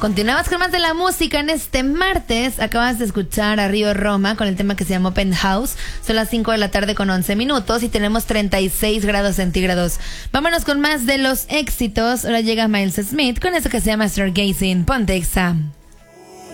Continuamos con más de la música en este martes. Acabas de escuchar a Río Roma con el tema que se llamó Penthouse. Son las 5 de la tarde con 11 minutos y tenemos 36 grados centígrados. Vámonos con más de los éxitos. Ahora llega Miles Smith con eso que se llama Stargazing. Ponte Exa.